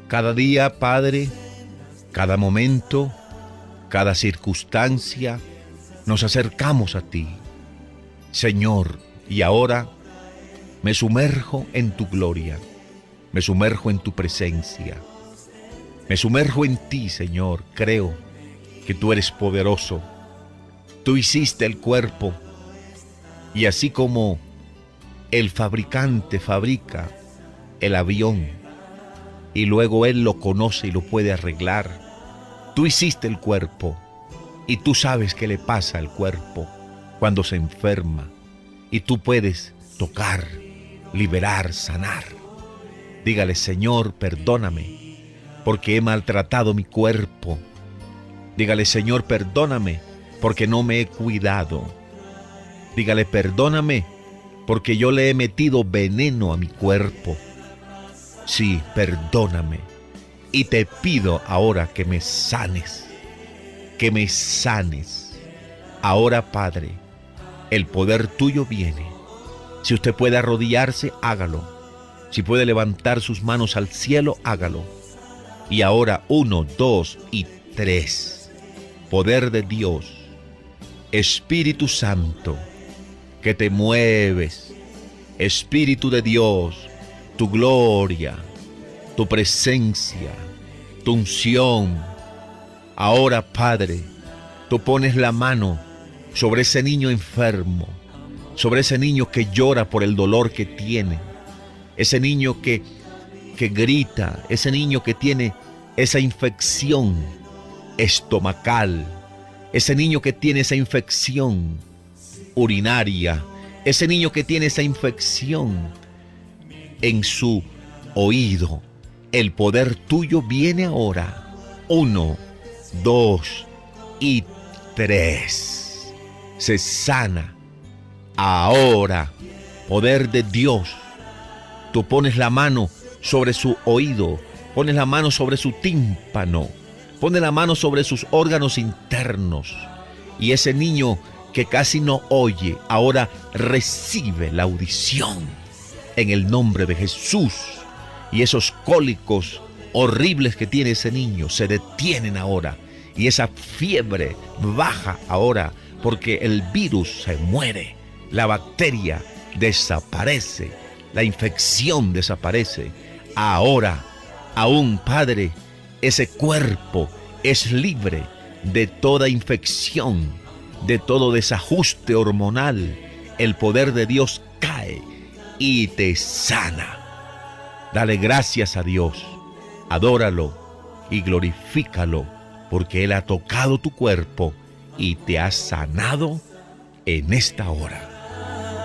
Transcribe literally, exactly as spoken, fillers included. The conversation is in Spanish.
Cada día, Padre, cada momento, cada circunstancia, nos acercamos a ti. Señor, y ahora me sumerjo en tu gloria, me sumerjo en tu presencia, me sumerjo en ti, Señor. Creo que tú eres poderoso. Tú hiciste el cuerpo, y así como el fabricante fabrica el avión y luego él lo conoce y lo puede arreglar, tú hiciste el cuerpo y tú sabes qué le pasa al cuerpo cuando se enferma, y tú puedes tocar, liberar, sanar. Dígale: Señor, perdóname porque he maltratado mi cuerpo. Dígale: Señor, perdóname porque no me he cuidado. Dígale: perdóname porque yo le he metido veneno a mi cuerpo. Sí, perdóname. Y te pido ahora que me sanes, que me sanes. Ahora, Padre, el poder tuyo viene. Si usted puede arrodillarse, hágalo. Si puede levantar sus manos al cielo, hágalo. Y ahora, uno, dos y tres. Poder de Dios, Espíritu Santo, que te mueves. Espíritu de Dios, tu gloria, tu presencia, tu unción. Ahora, Padre, tú pones la mano sobre ese niño enfermo, sobre ese niño que llora por el dolor que tiene, ese niño que, que grita, ese niño que tiene esa infección estomacal, ese niño que tiene esa infección urinaria, ese niño que tiene esa infección en su oído. El poder tuyo viene ahora. Uno, dos y tres. Se sana. Ahora, poder de Dios. Tú pones la mano sobre su oído, pones la mano sobre su tímpano, pones la mano sobre sus órganos internos. Y ese niño que casi no oye, ahora recibe la audición en el nombre de Jesús. Y esos cólicos horribles que tiene ese niño se detienen ahora. Y esa fiebre baja ahora, porque el virus se muere, la bacteria desaparece, la infección desaparece. Ahora, aún, Padre, ese cuerpo es libre de toda infección, de todo desajuste hormonal. El poder de Dios cae y te sana. Dale gracias a Dios, adóralo y glorifícalo, porque Él ha tocado tu cuerpo y te ha sanado en esta hora.